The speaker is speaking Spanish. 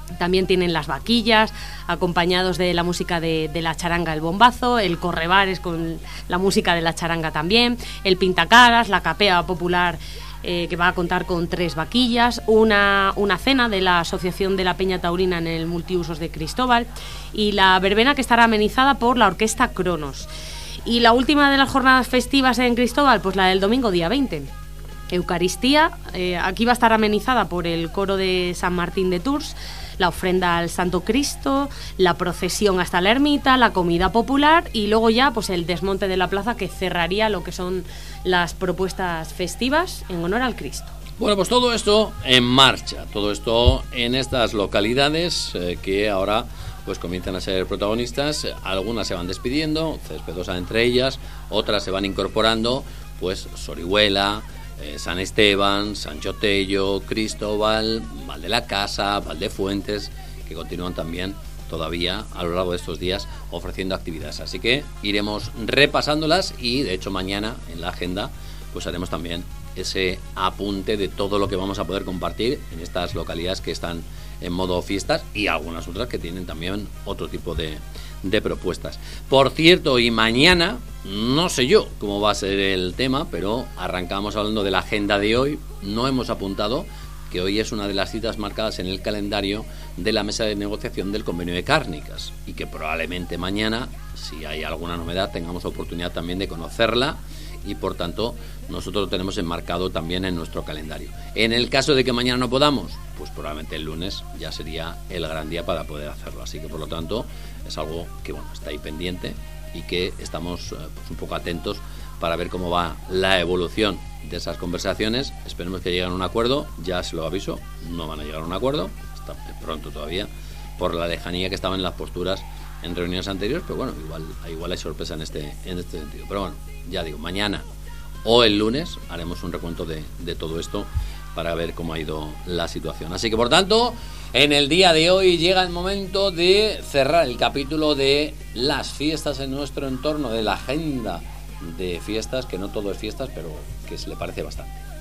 También tienen las vaquillas, acompañados de la música de la charanga, el bombazo, el correbares con la música de la charanga también, el pintacaras, la capea popular que va a contar con 3 vaquillas, una cena de la Asociación de la Peña Taurina en el Multiusos de Cristóbal y la verbena que estará amenizada por la Orquesta Cronos. Y la última de las jornadas festivas en Cristóbal, pues la del domingo día 20. Eucaristía, aquí va a estar amenizada por el coro de San Martín de Tours, la ofrenda al Santo Cristo, la procesión hasta la ermita, la comida popular y luego ya pues el desmonte de la plaza que cerraría lo que son las propuestas festivas en honor al Cristo. Bueno, pues todo esto en marcha, todo esto en estas localidades que ahora pues comienzan a ser protagonistas. Algunas se van despidiendo, Céspedosa entre ellas, otras se van incorporando, pues Sorihuela, San Esteban, Sancho Tello, Cristóbal, Val de la Casa, Valdefuentes, que continúan también todavía a lo largo de estos días ofreciendo actividades. Así que iremos repasándolas y de hecho mañana en la agenda pues haremos también ese apunte de todo lo que vamos a poder compartir en estas localidades que están en modo fiestas y algunas otras que tienen también otro tipo de propuestas. Por cierto, y mañana, no sé yo cómo va a ser el tema, pero arrancamos hablando de la agenda de hoy. No hemos apuntado que hoy es una de las citas marcadas en el calendario de la mesa de negociación del convenio de cárnicas y que probablemente mañana, si hay alguna novedad, tengamos oportunidad también de conocerla y por tanto nosotros lo tenemos enmarcado también en nuestro calendario. En el caso de que mañana no podamos, pues probablemente el lunes ya sería el gran día para poder hacerlo, así que por lo tanto es algo que bueno, está ahí pendiente y que estamos pues un poco atentos para ver cómo va la evolución de esas conversaciones. Esperemos que lleguen a un acuerdo, ya se lo aviso, no van a llegar a un acuerdo, está pronto todavía por la lejanía que estaban las posturas en reuniones anteriores, pero bueno, igual hay sorpresa en este sentido. Pero bueno, ya digo, mañana o el lunes haremos un recuento de todo esto para ver cómo ha ido la situación. Así que por tanto, en el día de hoy llega el momento de cerrar el capítulo de las fiestas en nuestro entorno, de la agenda de fiestas, que no todo es fiestas, pero que se le parece bastante.